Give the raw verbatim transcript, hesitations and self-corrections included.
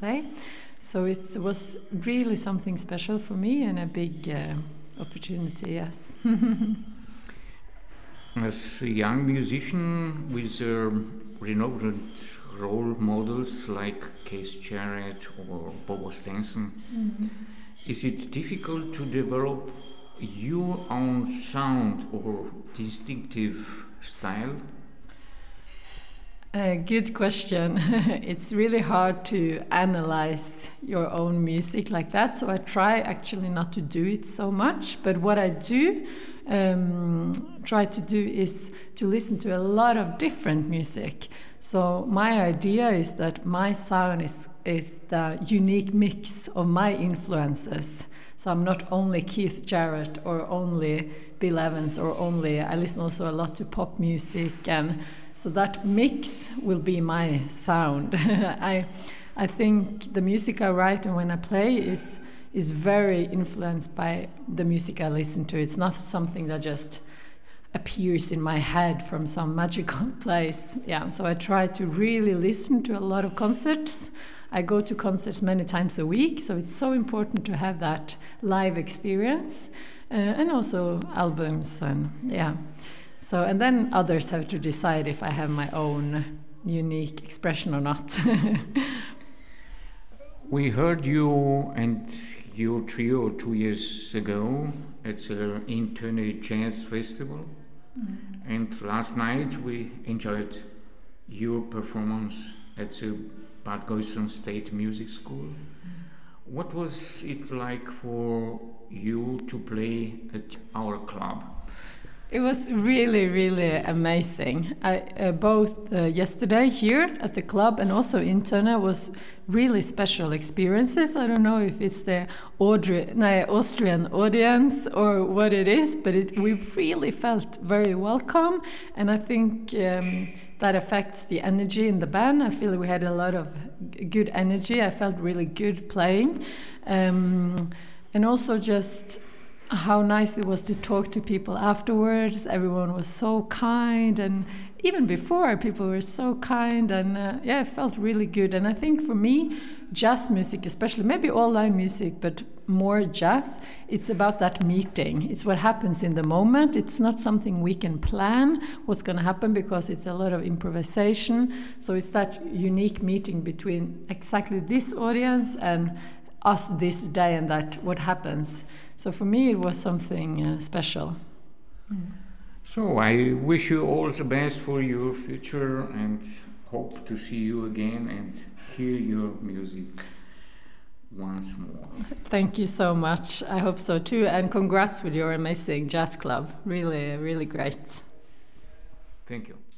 play. So it was really something special for me and a big uh, opportunity, yes. As a young musician with uh, renowned role models like Keith Jarrett or Bobo Stenson, mm-hmm. is it difficult to develop your own sound or distinctive style? Uh, good question. It's really hard to analyze your own music like that, so I try actually not to do it so much. But what I do um, try to do is to listen to a lot of different music. So my idea is that my sound is, is the unique mix of my influences. So I'm not only Keith Jarrett or only Bill Evans or only, I listen also a lot to pop music, and so that mix will be my sound. I I think the music I write and when I play is is very influenced by the music I listen to. It's not something that just appears in my head from some magical place. Yeah, so I try to really listen to a lot of concerts. I go to concerts many times a week, so it's so important to have that live experience, uh, and also albums, and yeah. So, and then others have to decide if I have my own unique expression or not. We heard you and your trio two years ago at the Internet Jazz Festival, mm. and last night we enjoyed your performance at the Bad Goisen State Music School. Mm. What was it like for you to play at our club? It was really, really amazing. I, uh, both uh, yesterday here at the club and also Interna was really special experiences. I don't know if it's the Audrey, no, Austrian audience or what it is, but it, we really felt very welcome. And I think um, that affects the energy in the band. I feel we had a lot of g- good energy. I felt really good playing. Um, and also just how nice it was to talk to people afterwards. Everyone was so kind, and even before, people were so kind, and uh, yeah, it felt really good. And I think for me, jazz music especially, maybe all live music, but more jazz, it's about that meeting. It's what happens in the moment. It's not something we can plan what's going to happen, because it's a lot of improvisation. So it's that unique meeting between exactly this audience and us this day, and that what happens. So for me it was something uh, special. Mm. So I wish you all the best for your future and hope to see you again and hear your music once more. Thank you so much. I hope so too, and congrats with your amazing jazz club. Really, really great. Thank you.